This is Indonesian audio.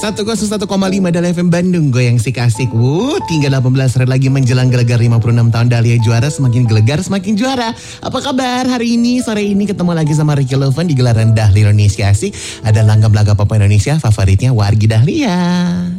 101,5 Dahlia FM Bandung, goyang asik. Tinggal 18 hari lagi menjelang gelagar 56 tahun Dahlia juara, semakin gelegar semakin juara. Apa kabar hari ini? Sore ini ketemu lagi sama Ricky Loven di gelaran Dahlia Indonesia Asik. Ada langgam laga pop Indonesia favoritnya Wargi Dahlia.